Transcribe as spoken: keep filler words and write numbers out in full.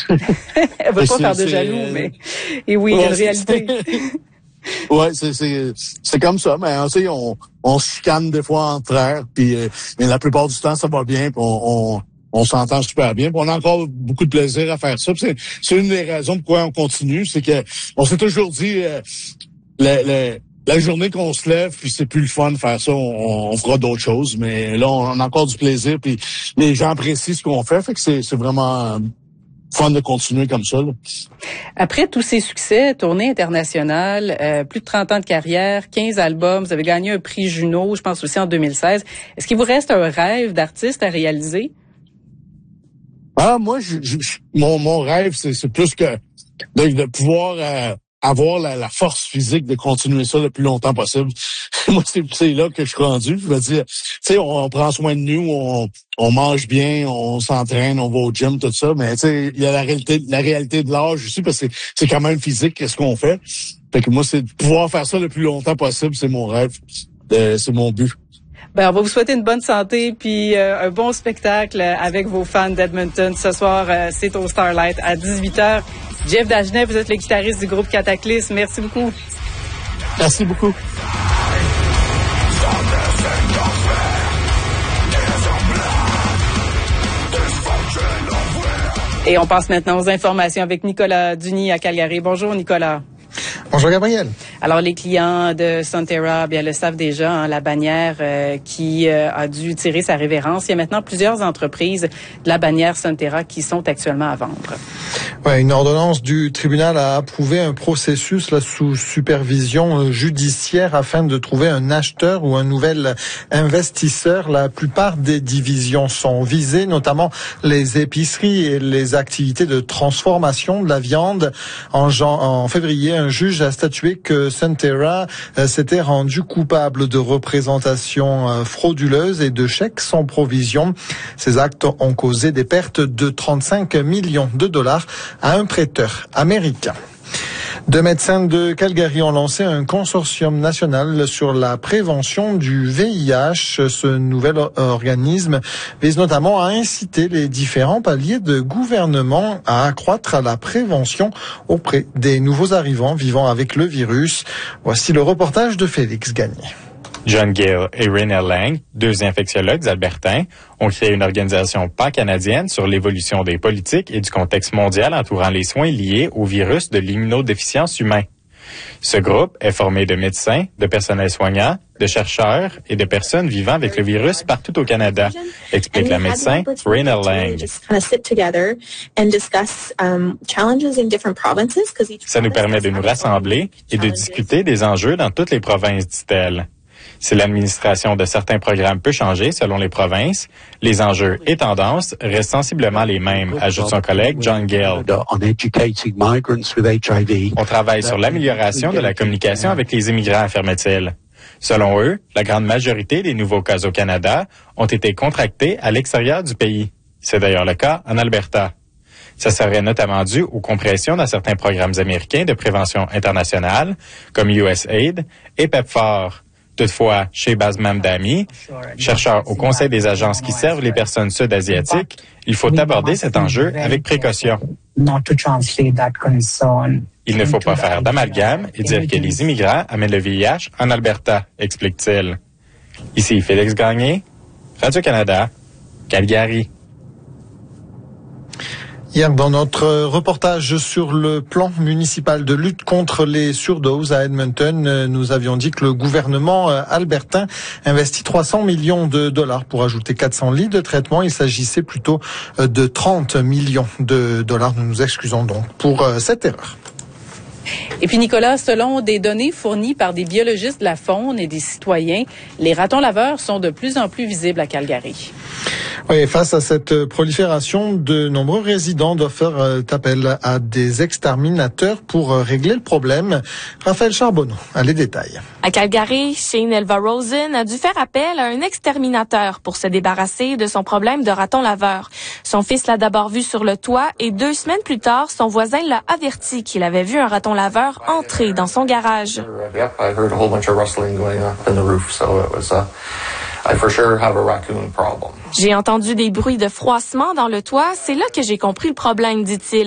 Elle va pas faire de jaloux, euh... mais et oui, il y a une réalité. Ouais, c'est c'est c'est comme ça, mais tu sais, on on se chicane des fois entre frères, puis euh, mais la plupart du temps ça va bien, puis on, on on s'entend super bien, puis on a encore beaucoup de plaisir à faire ça. Puis c'est c'est une des raisons pourquoi on continue, c'est que on s'est toujours dit euh, le, le la journée qu'on se lève, puis c'est plus le fun de faire ça, on, on fera d'autres choses, mais là on a encore du plaisir, puis les gens apprécient ce qu'on fait, fait que c'est c'est vraiment euh, fun de continuer comme ça, là. Après tous ces succès, tournée internationale, euh, plus de trente ans de carrière, quinze albums, vous avez gagné un prix Juno, je pense aussi en deux mille seize. Est-ce qu'il vous reste un rêve d'artiste à réaliser? Ah, moi, je, je, mon, mon rêve, c'est, c'est plus que de, de pouvoir euh, avoir la, la force physique de continuer ça le plus longtemps possible. Moi, c'est, c'est là que je suis rendu. Je veux dire, tu sais, on, on prend soin de nous, on, on mange bien, on s'entraîne, on va au gym, tout ça. Mais tu sais, il y a la réalité, la réalité de l'âge aussi, parce que c'est, c'est quand même physique ce qu'on fait. Fait que moi, c'est de pouvoir faire ça le plus longtemps possible, c'est mon rêve, euh, c'est mon but. Ben, on va vous souhaiter une bonne santé puis euh, un bon spectacle avec vos fans d'Edmonton. Ce soir, euh, c'est au Starlight à dix-huit heures. Jeff Dagenet, vous êtes le guitariste du groupe Cataclysme. Merci beaucoup. Merci beaucoup. Et on passe maintenant aux informations avec Nicolas Duny à Calgary. Bonjour, Nicolas. Bonjour Gabriel. Alors les clients de Sonterra, bien le savent déjà, hein, la bannière euh, qui euh, a dû tirer sa révérence. Il y a maintenant plusieurs entreprises de la bannière Sonterra qui sont actuellement à vendre. Ouais, une ordonnance du tribunal a approuvé un processus là, sous supervision judiciaire afin de trouver un acheteur ou un nouvel investisseur. La plupart des divisions sont visées, notamment les épiceries et les activités de transformation de la viande. En, jan- en février, un juge a statué que Sonterra euh, s'était rendu coupable de représentation euh, frauduleuse et de chèques sans provision. Ces actes ont causé des pertes de trente-cinq millions de dollars à un prêteur américain. Deux médecins de Calgary ont lancé un consortium national sur la prévention du V I H. Ce nouvel organisme vise notamment à inciter les différents paliers de gouvernement à accroître la prévention auprès des nouveaux arrivants vivant avec le virus. Voici le reportage de Félix Gagné. John Gale et Raynell Lang, deux infectiologues albertains, ont créé une organisation pan-canadienne sur l'évolution des politiques et du contexte mondial entourant les soins liés au virus de l'immunodéficience humain. Ce groupe est formé de médecins, de personnels soignants, de chercheurs et de personnes vivant avec le virus partout au Canada, explique la médecin Raynell Lang. Ça nous permet de nous rassembler et de discuter des enjeux dans toutes les provinces, dit-elle. Si l'administration de certains programmes peut changer selon les provinces, les enjeux et tendances restent sensiblement les mêmes, ajoute son collègue John Gale. On travaille sur l'amélioration de la communication avec les immigrants, affirme-t-il. Selon eux, la grande majorité des nouveaux cas au Canada ont été contractés à l'extérieur du pays. C'est d'ailleurs le cas en Alberta. Ça serait notamment dû aux compressions dans certains programmes américains de prévention internationale, comme U S A I D et PEPFAR. Toutefois, chez Baz Mamdani, chercheur au Conseil des agences qui servent les personnes sud-asiatiques, il faut aborder cet enjeu avec précaution. Il ne faut pas faire d'amalgame et dire que les immigrants amènent le V I H en Alberta, explique-t-il. Ici Félix Gagné, Radio-Canada, Calgary. Hier, dans notre reportage sur le plan municipal de lutte contre les surdoses à Edmonton, nous avions dit que le gouvernement albertain investit trois cents millions de dollars pour ajouter quatre cents lits de traitement. Il s'agissait plutôt de trente millions de dollars. Nous nous excusons donc pour cette erreur. Et puis Nicolas, selon des données fournies par des biologistes de la faune et des citoyens, les ratons laveurs sont de plus en plus visibles à Calgary. Oui, face à cette prolifération, de nombreux résidents doivent faire appel à des exterminateurs pour régler le problème. Raphaël Charbonneau a les détails. À Calgary, Shane Elva Rosen a dû faire appel à un exterminateur pour se débarrasser de son problème de raton laveur. Son fils l'a d'abord vu sur le toit et deux semaines plus tard, son voisin l'a averti qu'il avait vu un raton laveur entrer dans son garage. J'ai entendu des bruits de froissement dans le toit, c'est là que j'ai compris le problème, dit-il.